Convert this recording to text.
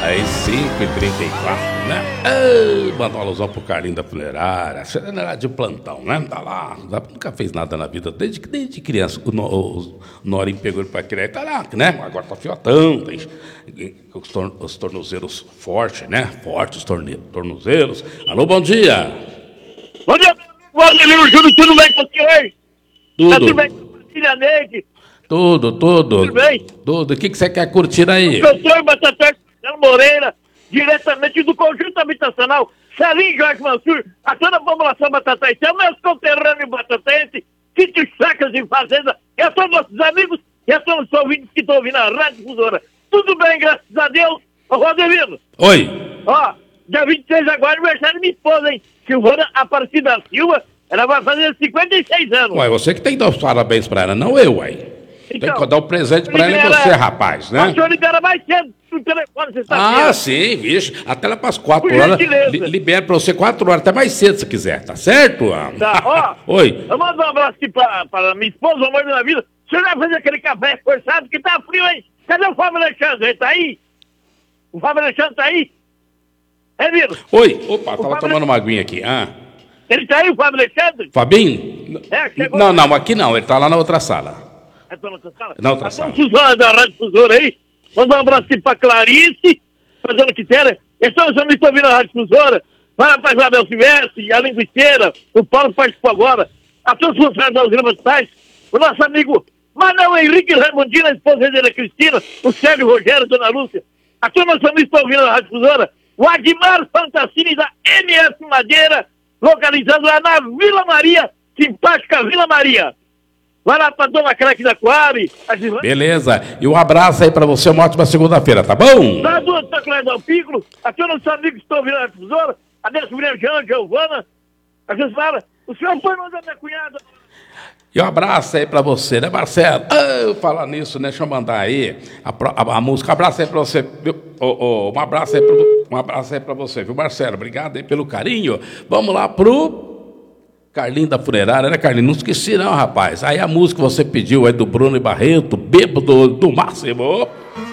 Aí 5h34, né? Mandou uma alusão pro Carlinho da Funerária. Você era de plantão, né? Tá lá, nunca fez nada na vida. Desde criança, o Norinho pegou ele pra criar. Tá lá, né? Agora tá fiotão, tem os tornozelos fortes, né? Fortes os tornozelos. Alô, bom dia. Bom dia, Valdir Júnior, tudo bem com o senhor? Tudo. Tá tudo bem com a filha Neide? Tudo. Tudo bem? Tudo. O que você quer curtir aí? Doutor Batatais Moreira, diretamente do Conjunto Habitacional Salim Jorge Mansur, a toda a população batataense, meus conterrâneos batataenses, sítios, sacas e fazendas, e a todos nossos amigos, e a todos os ouvintes que estão ouvindo a Rádio Difusora. Tudo bem, graças a Deus. Ô, Rodrigo. Oi. Ó, dia 26 agora, aniversário de minha esposa, hein? Silvana Aparecida Silva, ela vai fazer 56 anos. Ué, você que tem que dar os parabéns pra ela, não eu, ué. Tem que dar o presente pra ela e você, rapaz, né? O senhor libera mais cedo no telefone, você Ah, sim, vixe. Até lá pras 4 horas. Libera pra você 4 horas, até mais cedo se quiser, tá certo? Tá, ó. Oi. Eu mando um abraço aqui pra minha esposa, o amor da minha vida. O senhor vai fazer aquele café forçado que tá frio, hein? Cadê o Fábio Alexandre? Ele tá aí? O Fábio Alexandre tá aí? É, Viro? Oi. Opa, tava tomando uma aguinha aqui. Ele tá aí, o Fábio Alexandre? Fabinho? Chegou. Não, aqui não. Ele tá lá na outra sala. Na outra sala? Na outra sala. Suzana da Rádio Difusora aí. Mandar um abraço aqui pra Clarice, fazendo que sério. Estão os amigos que estão ouvindo a Rádio Difusora. Para pra Isabel Silvestre, a Linguiceira, o Paulo participou agora. A todos os funcionários das gravações. O nosso amigo Manuel Henrique Raimundino, a esposa dele, a Cristina, o Sérgio Rogério, a Dona Lúcia. A todos os amigos que estão ouvindo a Rádio Difusora. O Admar Fantassini da MS Madeira, localizado lá na Vila Maria, simpática Vila Maria. Vai lá pra Dona Craque da Coab. Beleza. E um abraço aí pra você, uma ótima segunda-feira, tá bom? Da Dona Craque do Piccolo, a todos os amigos que estão ouvindo a Difusora, a minha sobrinha Giovana, a gente fala, o senhor foi mandar minha cunhada. E um abraço aí pra você, né, Marcelo? Falar nisso, né? Deixa eu mandar aí a música. Um abraço aí pra você, viu? Um abraço aí pra você, viu, Marcelo? Obrigado aí pelo carinho. Vamos lá pro Carlinho da Funerária, né, Carlinho? Não esqueci não, rapaz. Aí a música que você pediu aí do Bruno e Barreto, Bêbado do Máximo.